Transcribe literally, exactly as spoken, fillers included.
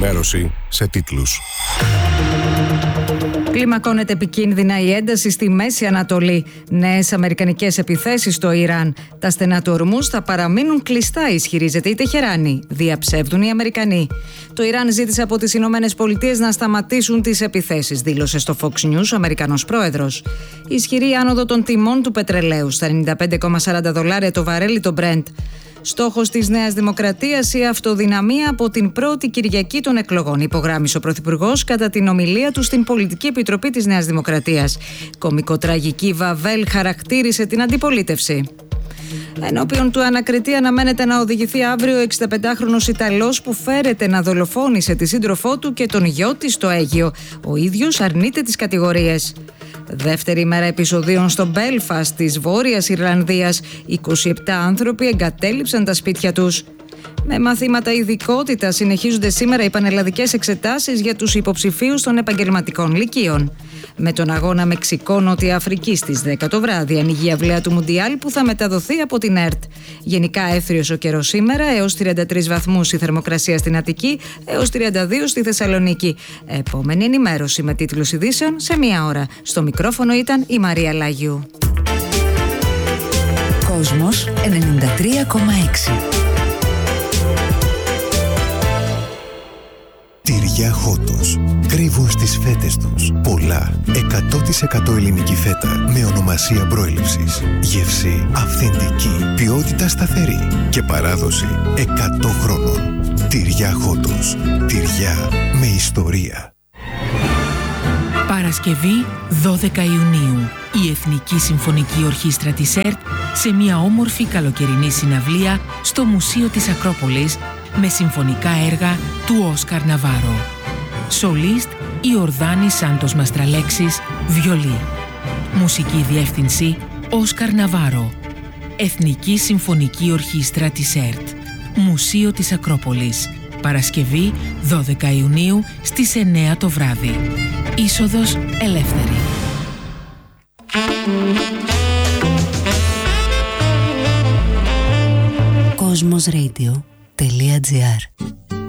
ενημέρωση σε τίτλους. Κλιμακώνεται επικίνδυνα η ένταση στη Μέση Ανατολή. Νέες αμερικανικές επιθέσεις στο Ιράν. Τα στενά του Ορμούζ θα παραμείνουν κλειστά, ισχυρίζεται η Τεχεράνη. Διαψεύδουν οι Αμερικανοί. Το Ιράν ζήτησε από τις Ηνωμένες Πολιτείες να σταματήσουν τις επιθέσεις, δήλωσε στο Fox News ο Αμερικανός πρόεδρος. Η ισχυρή άνοδο των τιμών του πετρελαίου στα ενενήντα πέντε κόμμα σαράντα δολάρια το βαρέλι το Brent. Στόχος της Νέας Δημοκρατίας η αυτοδυναμία από την πρώτη Κυριακή των εκλογών, υπογράμμισε ο Πρωθυπουργός κατά την ομιλία του στην Πολιτική Επιτροπή της Νέας Δημοκρατίας. Κομικοτραγική Βαβέλ χαρακτήρισε την αντιπολίτευση. Ενώπιον του ανακριτή αναμένεται να οδηγηθεί αύριο ο εξηνταπεντάχρονος Ιταλός που φέρεται να δολοφόνησε τη σύντροφό του και τον γιο της στο Αίγυο. Ο ίδιος αρνείται τις κατηγορίες. Δεύτερη ημέρα επεισοδίων στο Μπέλφαστ της Βόρειας Ιρλανδίας. είκοσι επτά άνθρωποι εγκατέλειψαν τα σπίτια τους. Με μαθήματα ειδικότητα συνεχίζονται σήμερα οι πανελλαδικές εξετάσεις για τους υποψηφίους των επαγγελματικών λυκείων. Με τον αγώνα Μεξικό-Νότια Αφρική στις δέκα το βράδυ ανοίγει η αυλαία του Μουντιάλ που θα μεταδοθεί από την ΕΡΤ. Γενικά έθριος ο καιρός σήμερα, έως τριάντα τρεις βαθμούς η θερμοκρασία στην Αττική, έως τριάντα δύο στη Θεσσαλονίκη. Επόμενη ενημέρωση με τίτλους ειδήσεων σε μία ώρα. Στο μικρόφωνο ήταν η Μαρία Λάγιου. Κόσμος ενενήντα τρία κόμμα έξι. Τυριά Χότος. Κρύβουν στις φέτες τους πολλά εκατό τοις εκατό ελληνική φέτα με ονομασία προέλευσης. Γεύση αυθεντική, ποιότητα σταθερή και παράδοση εκατό χρόνων. Τυριά Χότος. Τυριά με ιστορία. Παρασκευή δώδεκα Ιουνίου. Η Εθνική Συμφωνική Ορχήστρα της ΕΡΤ σε μια όμορφη καλοκαιρινή συναυλία στο Μουσείο της Ακρόπολης με συμφωνικά έργα του Όσκαρ Ναβάρο. Σολίστ Ιορδάνη Σάντος Μαστραλέξης, βιολί. Μουσική διεύθυνση Όσκαρ Ναβάρο. Εθνική Συμφωνική Ορχήστρα της ΕΡΤ. Μουσείο της Ακρόπολης. Παρασκευή δώδεκα Ιουνίου στις εννέα το βράδυ. Είσοδος ελεύθερη. Κοσμos Radio τελεία τζι άρ